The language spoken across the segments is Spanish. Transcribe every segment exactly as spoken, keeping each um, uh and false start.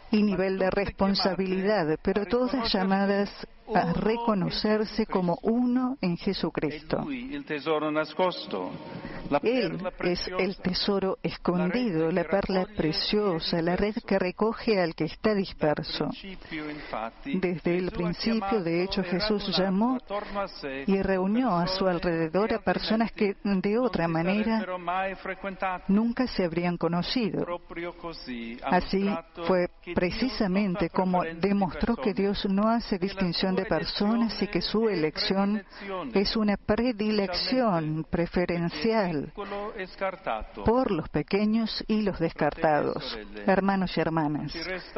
y nivel de responsabilidad, pero todas llamadas a reconocerse como uno en Jesucristo. Él es el tesoro escondido, la perla preciosa, la red que recoge al que está disperso. Desde el principio, de hecho, Jesús llamó y reunió a su alrededor a personas que de otra manera nunca se habrían conocido. Así fue precisamente como demostró que Dios no hace distinción de personas y que su elección es una predilección preferencial por los pequeños y los descartados. Hermanos y hermanas,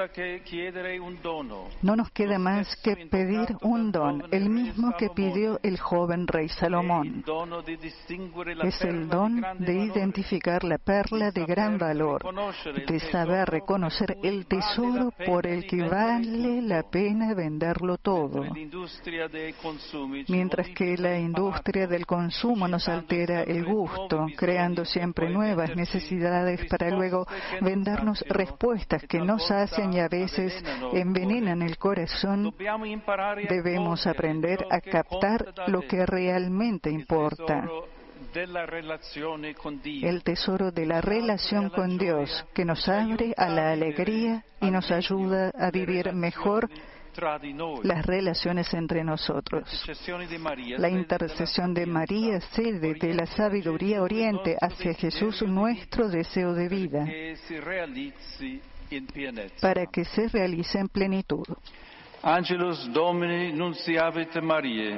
no nos queda más que pedir un don, el mismo que pidió el joven rey Salomón. Es el don de identificar la perla de gran valor, de saber reconocer el tesoro por el que vale la pena venderlo todo. Mientras que la industria del consumo nos altera el gusto, creando siempre nuevas necesidades para luego vendernos respuestas que nos hacen y a veces envenenan el corazón, debemos aprender a captar lo que realmente importa. El tesoro de la relación con Dios, que nos abre a la alegría y nos ayuda a vivir mejor las relaciones entre nosotros. La intercesión de María, sede de la sabiduría, oriente hacia Jesús nuestro deseo de vida, para que se realice en plenitud. Angelus Domini nunciavit Mariae.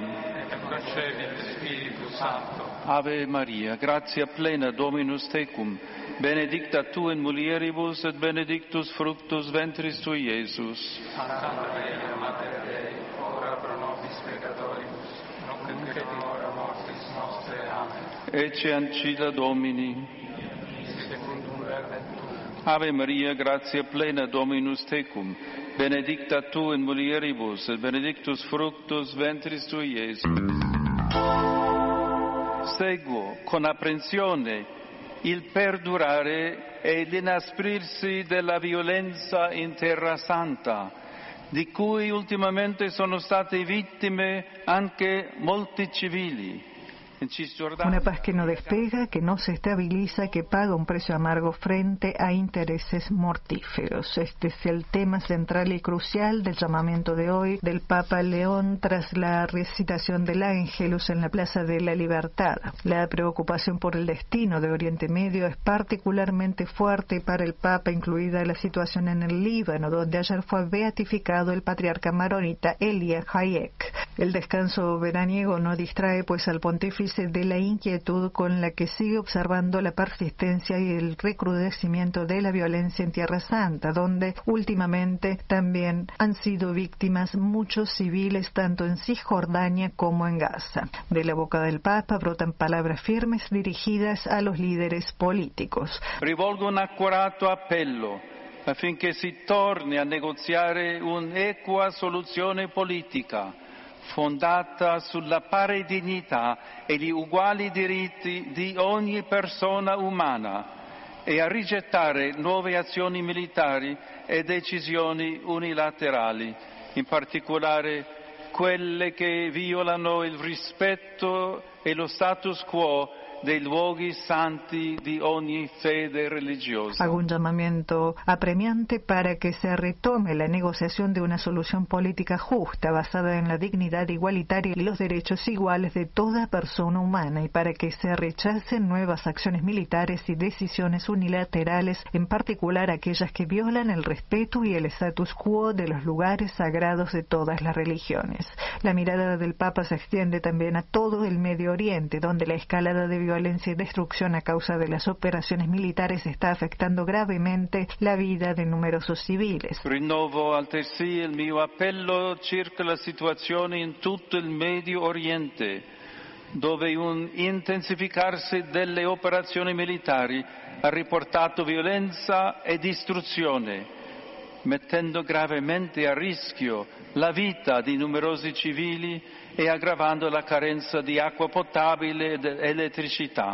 Ave Maria, gratia plena Dominus tecum, benedicta tu in mulieribus et benedictus fructus ventris tui, Iesus. Santa Maria, Mater Dei, ora pro nobis peccatoribus, nunc et in hora mortis nostre. Amen. Ecce ancilla Domini. Secundum verbum tuum. Ave Maria, gratia plena Dominus tecum, benedicta tu in mulieribus et benedictus fructus ventris tui, Iesus. Seguo con apprensione il perdurare e l'inasprirsi della violenza in Terra Santa, di cui ultimamente sono state vittime anche molti civili. Una paz que no despega, que no se estabiliza, que paga un precio amargo frente a intereses mortíferos. Este es el tema central y crucial del llamamiento de hoy del Papa León tras la recitación del Ángelus en la Plaza de la Libertad. La preocupación por el destino de Oriente Medio es particularmente fuerte para el Papa, incluida la situación en el Líbano, donde ayer fue beatificado el patriarca maronita Elia Hayek. El descanso veraniego no distrae pues al pontífice de la inquietud con la que sigue observando la persistencia y el recrudecimiento de la violencia en Tierra Santa, donde últimamente también han sido víctimas muchos civiles tanto en Cisjordania como en Gaza. De la boca del Papa brotan palabras firmes dirigidas a los líderes políticos. Rivolgo un accurato appello affinché si torni a negoziare un'equa soluzione politica fondata sulla pari dignità e gli uguali diritti di ogni persona umana e a rigettare nuove azioni militari e decisioni unilaterali, in particolare quelle che violano il rispetto e lo status quo dei luoghi santi di ogni fede religiosa. Hago un llamamiento apremiante para que se retome la negociación de una solución política justa, basada en la dignidad igualitaria y los derechos iguales de toda persona humana, y para que se rechacen nuevas acciones militares y decisiones unilaterales, en particular aquellas que violan el respeto y el status quo de los lugares sagrados de todas las religiones. La mirada del Papa se extiende también a todo el Medio Oriente, donde la escalada de violencia violencia y destrucción a causa de las operaciones militares está afectando gravemente la vida de numerosos civiles. Rinnovo altresì il mio appello circa la situazione in tutto il Medio Oriente, dove un intensificarsi delle operazioni militari ha riportato violenza e distruzione, mettendo gravemente a rischio la vita di numerosi civili e aggravando la carenza di acqua potabile ed elettricità.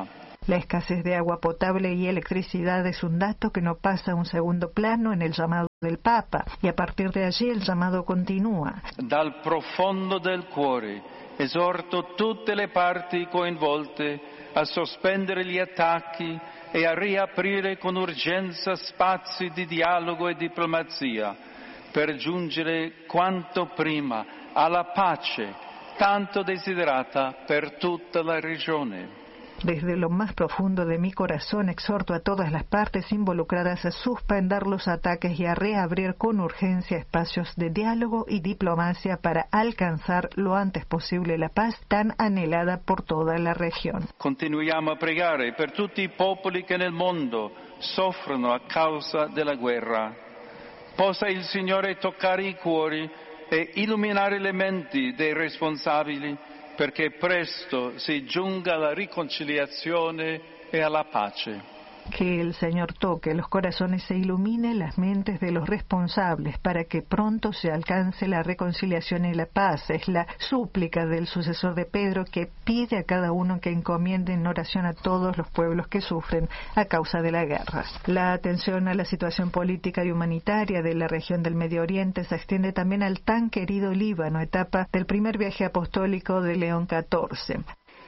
La escasez de agua potable y electricidad es un dato que no pasa a un segundo plano en el llamado del Papa, y a partir de allí el llamado continúa. Dal profondo del cuore esorto tutte le parti coinvolte a sospendere gli attacchi e a riaprire con urgenza spazi di dialogo e diplomazia per giungere quanto prima alla pace tanto desiderata per tutta la regione. Desde lo más profundo de mi corazón exhorto a todas las partes involucradas a suspender los ataques y a reabrir con urgencia espacios de diálogo y diplomacia para alcanzar lo antes posible la paz tan anhelada por toda la región. Continuiamo a pregare per tutti i popoli che nel mondo soffrono a causa della guerra. Possa il Signore toccare i cuori e illuminare le menti dei responsabili perché presto si giunga alla riconciliazione e alla pace. Que el Señor toque los corazones e ilumine las mentes de los responsables para que pronto se alcance la reconciliación y la paz. Es la súplica del sucesor de Pedro que pide a cada uno que encomiende en oración a todos los pueblos que sufren a causa de la guerra. La atención a la situación política y humanitaria de la región del Medio Oriente se extiende también al tan querido Líbano, etapa del primer viaje apostólico de León catorce.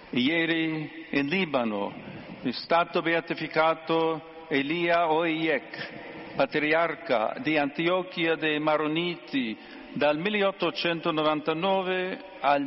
Ieri in Libano è stato beatificato Elia Oeyek, patriarca di Antiochia dei Maroniti dal milleottocentonovantanove al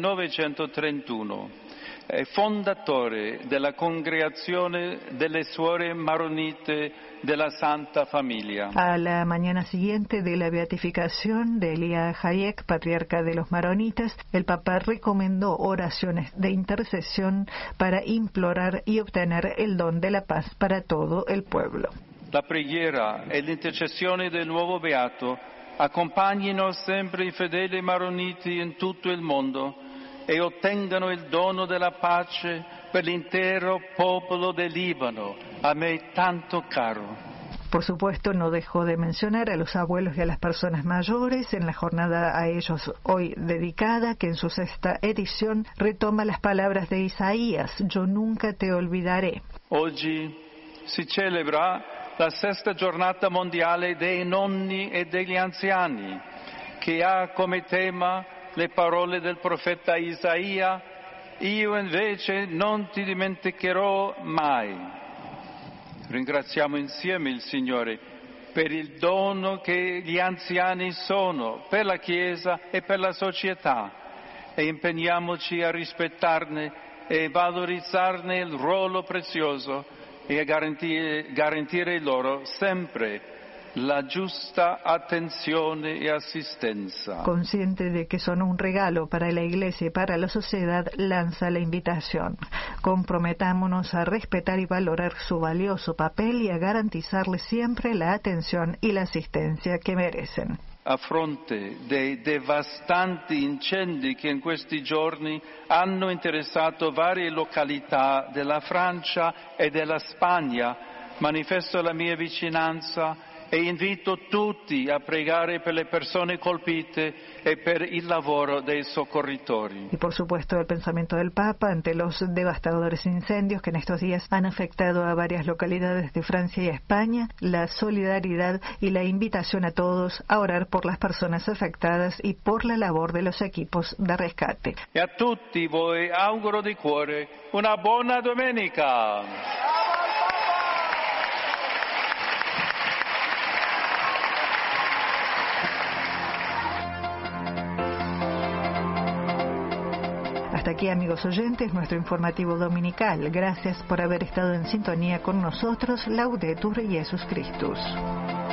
millenovecentotrentuno. È fondatore della Congregazione delle Suore Maronite de la Santa Familia. A la mañana siguiente de la beatificación de Elia Hayek, patriarca de los maronitas, el Papa recomendó oraciones de intercesión para implorar y obtener el don de la paz para todo el pueblo. La preghiera e l'intercessione del nuovo Beato accompagnino sempre i fedeli maroniti in tutto il mondo e ottengano il dono della pace per l'intero popolo del Líbano, a me tanto caro. Por supuesto, no dejó de mencionar a los abuelos y a las personas mayores en la jornada a ellos hoy dedicada, que en su sexta edición retoma las palabras de Isaías: yo nunca te olvidaré. Oggi si celebra la sesta giornata mondiale dei nonni e degli anziani, che ha come tema le parole del profeta Isaia: io invece non ti dimenticherò mai. Ringraziamo insieme il Signore per il dono che gli anziani sono per la Chiesa e per la società e impegniamoci a rispettarne e valorizzarne il ruolo prezioso e a garantire, garantire loro sempre la giusta atenzione e assistenza. Consciente de que son un regalo para la Iglesia y para la sociedad, lanza la invitación. Comprometámonos a respetar y valorar su valioso papel y a garantizarles siempre la atención y la asistencia que merecen. A fronte dei devastanti incendi che in questi giorni hanno interessato varie località della Francia e della Spagna, manifesto la mia vicinanza e invito tutti a pregare per le persone colpite e per il lavoro dei soccorritori. Y por supuesto el pensamiento del Papa ante los devastadores incendios que en estos días han afectado a varias localidades de Francia y España, la solidaridad y la invitación a todos a orar por las personas afectadas y por la labor de los equipos de rescate. E a tutti voi auguro di cuore una buona domenica. Hasta aquí, amigos oyentes, nuestro informativo dominical. Gracias por haber estado en sintonía con nosotros. Laudetur Jesus Christus.